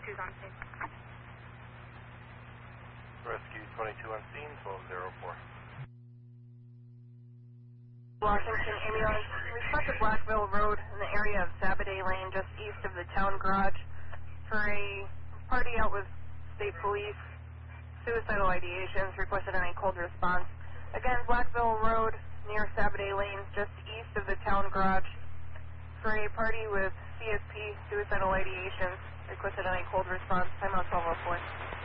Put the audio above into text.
22's on scene. Rescue 22 on scene, 1204. Washington ambulance, respect to Blackville Road in the area of Sabaday Lane, just east of the town garage, for a party out with state police. Suicidal ideations, requested any cold response. Again, Blackville Road near Sabaday Lane, just east of the town garage, for a party with CSP, suicidal ideations, requested any cold response. Time out 1204.